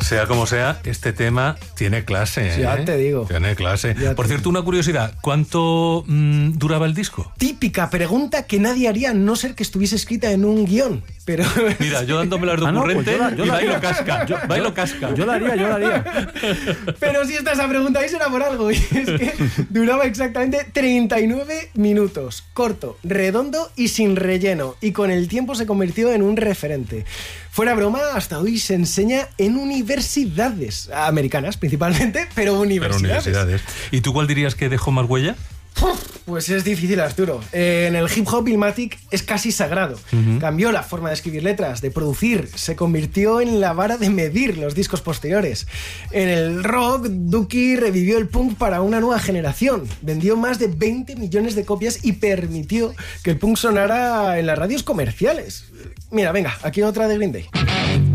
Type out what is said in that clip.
Sea como sea, este tema tiene clase. Sí, ya te digo. Tiene clase. Por cierto, una curiosidad, ¿cuánto duraba el disco? Típica pregunta que nadie haría a no ser que estuviese escrita en un guión. Pero... Mira, yo dándome las de ocurrente y bailo casca. Yo la haría. Pero si está esa pregunta ahí será por algo. Y es que duraba exactamente 39 minutos. Corto, redondo y sin relleno. Y con el tiempo se convirtió en un referente. Fuera broma, hasta hoy se enseña en universidades americanas principalmente, pero universidades. ¿Y tú cuál dirías que dejó más huella? Pues es difícil, Arturo. En el hip hop, Illmatic es casi sagrado. Cambió la forma de escribir letras, de producir. Se convirtió en la vara de medir los discos posteriores. En el rock, Dookie revivió el punk para una nueva generación. Vendió más de 20 millones de copias y permitió que el punk sonara en las radios comerciales. Mira, venga, aquí otra de Green Day.